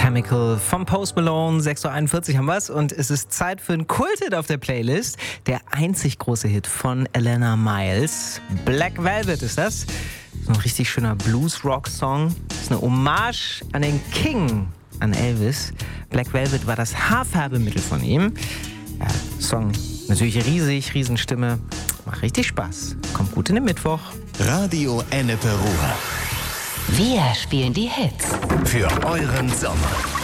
Chemical vom Post Malone, 6:41 Uhr haben wir's und es ist Zeit für einen Kulthit auf der Playlist. Der einzig große Hit von Alannah Myles. Black Velvet ist das. So ein richtig schöner Blues-Rock-Song. Das ist eine Hommage an den King, an Elvis. Black Velvet war das Haarfärbemittel von ihm. Ja, Song natürlich riesig, Riesenstimme. Macht richtig Spaß. Kommt gut in den Mittwoch. Radio Ennepe Ruhr. Wir spielen die Hits Für euren Sommer.